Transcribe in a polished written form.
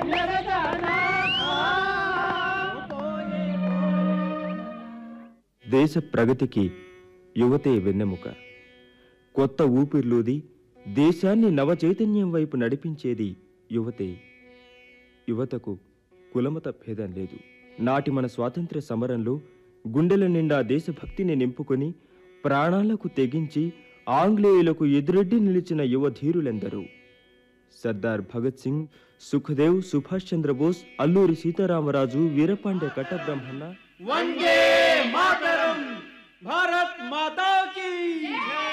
దేశ ప్రగతికి యువతే వెన్నెముక. కొత్త ఊపిర్లూది దేశాన్ని నవచైతన్యం వైపు నడిపించేది యువతే. యువతకు కులమత భేదం లేదు. నాటి మన స్వాతంత్ర్య సమరంలో గుండెల నిండా దేశభక్తిని నింపుకొని ప్రాణాలకు తెగించి ఆంగ్లేయులకు ఎదురెడ్డి నిలిచిన యువధీరులెందరూ. సర్దార్ భగత్ సింగ్, సుఖదేవ్, సుభాష్ చంద్రబోస్, అల్లూరి సీతారామరాజు, వీరపాండ్య కట్టబ్రహ్మన్న. వందే మాతరం, భారత్ మాతా కీ జై.